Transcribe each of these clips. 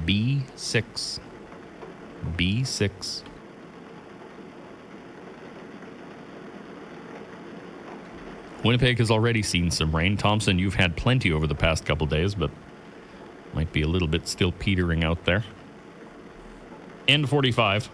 B6. B6. Winnipeg has already seen some rain. Thompson, you've had plenty over the past couple days, but might be a little bit still petering out there. N45.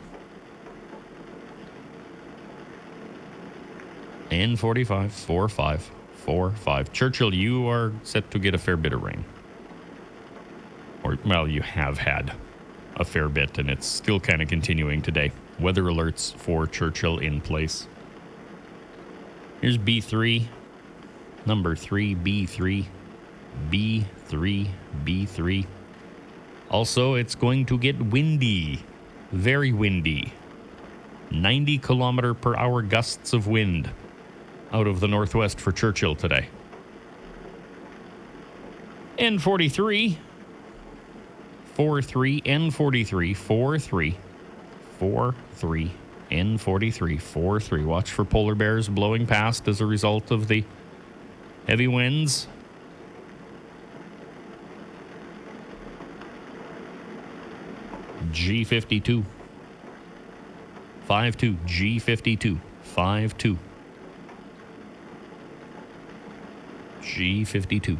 N45, 4-5, 4-5. Churchill, you are set to get a fair bit of rain. Or, well, you have had a fair bit, and it's still kind of continuing today. Weather alerts for Churchill in place. Here's B3. Number 3, B3. B3, B3. Also, it's going to get windy. Very windy. 90 kilometer per hour gusts of wind out of the northwest for Churchill today. N43. 4-3, N43, 4-3, 4-3, N43, 4-3. Watch for polar bears blowing past as a result of the heavy winds. G52, 5-2, G52, 5-2, G52.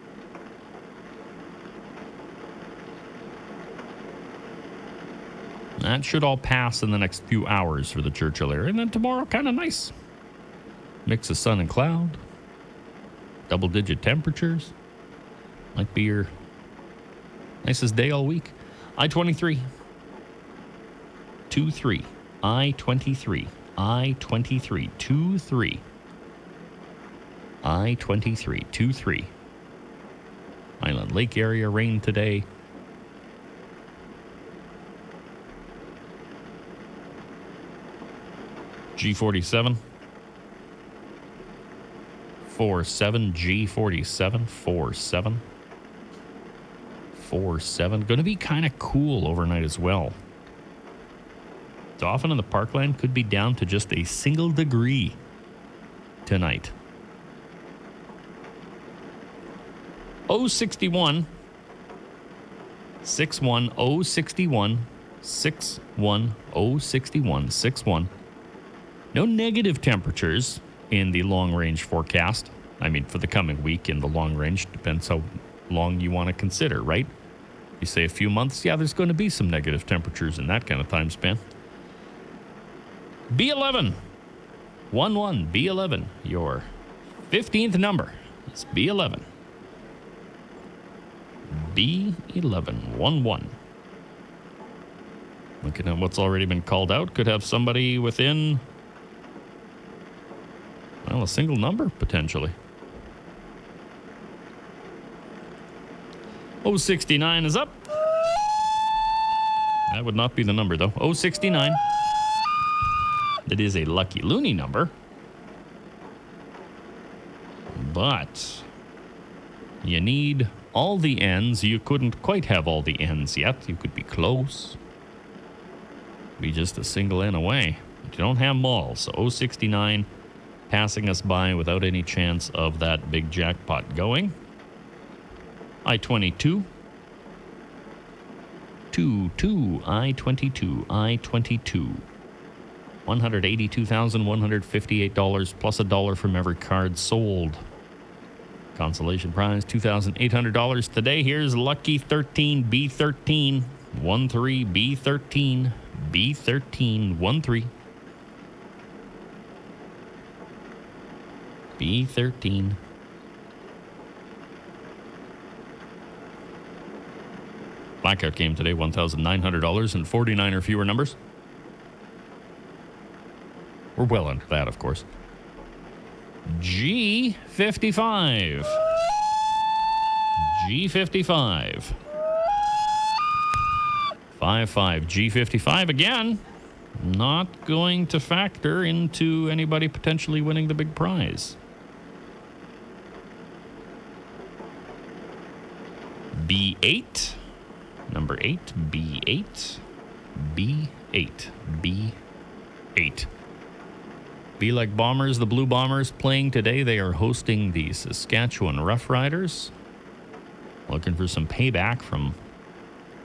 That should all pass in the next few hours for the Churchill area. And then tomorrow, kind of nice. Mix of sun and cloud. Double-digit temperatures. Might be your nicest day all week. I-23. 2-3. I-23. I-23. 2-3. I-23. 2-3. Island Lake area rain today. G47. 4-7. G47. 4-7. 4-7. Going to be kind of cool overnight as well. Dauphin in the Parkland could be down to just a single degree tonight. 061. 6-1. 061. 6-1. 061. 6-1. No negative temperatures in the long-range forecast. I mean, for the coming week in the long range. Depends how long you want to consider, right? You say a few months, yeah, there's going to be some negative temperatures in that kind of time span. B11. 1-1. B11. Your 15th number. It's B11. B11. 1-1. Looking at what's already been called out. Could have somebody within... well, a single number, potentially. 069 is up. That would not be the number, though. 069. It is a lucky loony number. But you need all the ends. You couldn't quite have all the ends yet. You could be close. Be just a single N away. But you don't have them all. So 069 passing us by without any chance of that big jackpot going. I-22. 2-2. I-22. I-22. $182,158 plus $1 from every card sold. Consolation prize $2,800 today. Here's lucky 13 B13 13 B13 B13 13 B13. Blackout game today, $1,900 and 49 or fewer numbers. We're well under that, of course. G55. G55. 5-5. G55 again. Not going to factor into anybody potentially winning the big prize. B8. Number 8. B8. B8. B8. Be Like Bombers, the Blue Bombers playing today. They are hosting the Saskatchewan Roughriders. Looking for some payback from